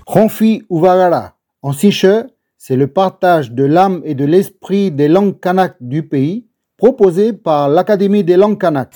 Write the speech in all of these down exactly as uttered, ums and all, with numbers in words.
Ronfi Uvagara, en siche, c'est le partage de l'âme et de l'esprit des langues kanak du pays, proposé par l'Académie des langues kanak.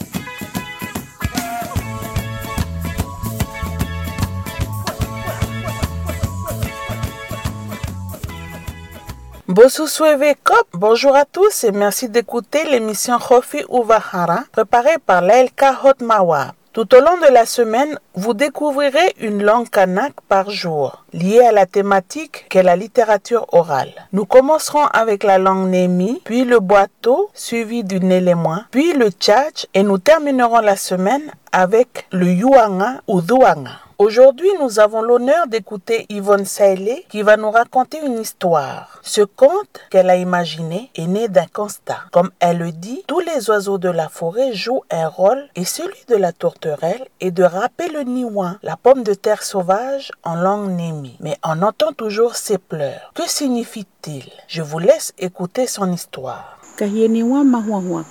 Bonjour à tous et merci d'écouter l'émission Ronfi Uvagara préparée par l'A L K Hot Mawab. Tout au long de la semaine, vous découvrirez une langue kanak par jour, liée à la thématique qu'est la littérature orale. Nous commencerons avec la langue Némi, puis le Boato, suivi du Nélémoin, puis le Tchatch, et nous terminerons la semaine avec le Yuanga ou Douanga. Aujourd'hui, nous avons l'honneur d'écouter Yvonne Sailé qui va nous raconter une histoire. Ce conte qu'elle a imaginé est né d'un constat. Comme elle le dit, tous les oiseaux de la forêt jouent un rôle et celui de la tourterelle est de râper le niouin, la pomme de terre sauvage en langue Némi. Mais on entend toujours ses pleurs. Que signifie-t-il? Je vous laisse écouter son histoire. Kahieniwa mahuahua.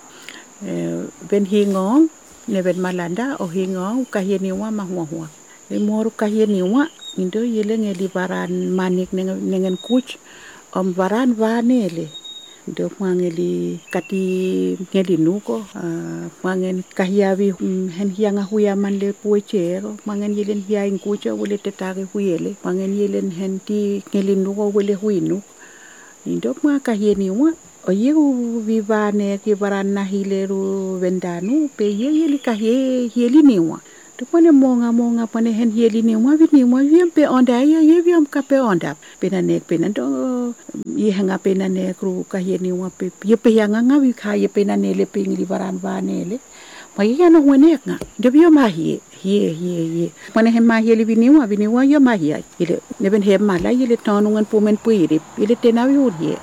Ben hingong, neben malanda o hingong kahieniwa mahuahua. Le moro kahieniwa indo yele ngeli baran manik nengen kuch om baran vanele do mangeli kati ngeli nuko mangen kahiavi hen hianga huya manle puechero mangen yelen hiya inkucha wele tetare huyele mangen yelen henti ngeli nuko wele huinu indo ma kahieniwa oyeru vivane ki baran nahileru vendanu pe yeli kahie yeli niwa Pone monga monga pone hen yeli ni mwa vini mwa viem pe onda ya ye viem ka pe onda pena nek pena do ye hanga pena nek ru ka ye ni mwa pe ye pe yanga nga vi ka ye pena nele pe ngi baran va nele ma ye na wene nga de bio ma ye ye ye ye pone hen ma yeli vini mwa vini mwa ye ma ye ile ne ben he ma la yele tonu ngan pu men pu ire ile tena wi ye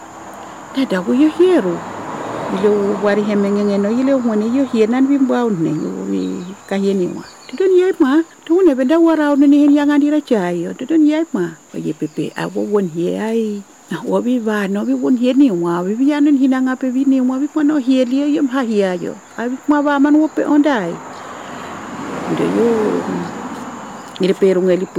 ta da wo ye hero ile wari hemenge no ile wone yo ye nan vi mbau ne wi ka ye ni mwa Tudun yai ma, tu ne benda warau ne hin yang andira chai. Tudun yai ma, ye pepe awo won ye ai. Na wo bi va no bi won ye ni wa bi ya nen hinanga pe bi ni wa bi pono ye li yom ha ya yo. Abi ma va man wo pe ondai. De yo. Ni pe ru ngeli